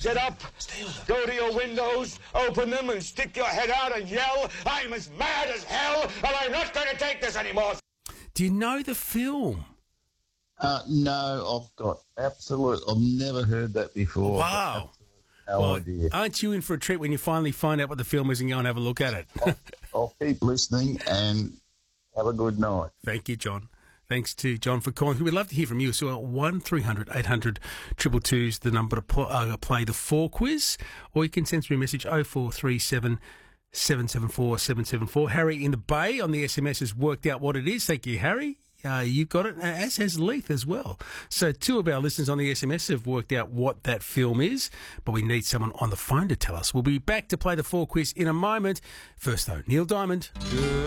Sit up, go to your windows, open them, and stick your head out and yell, I'm as mad as hell, and I'm not going to take this anymore. Do you know the film? No, I've never heard that before. Wow. No idea. Aren't you in for a treat when you finally find out what the film is and go and have a look at it? I'll keep listening and have a good night. Thank you, John. Thanks to John for calling. We'd love to hear from you. So 1300 800 222 is the number to play the 4 quiz, or you can send through a message 0437 774 774. Harry in the Bay on the SMS has worked out what it is. Thank you, Harry. You've got it, as has Leith as well. So 2 of our listeners on the SMS have worked out what that film is, but we need someone on the phone to tell us. We'll be back to play the 4 quiz in a moment. First, though, Neil Diamond.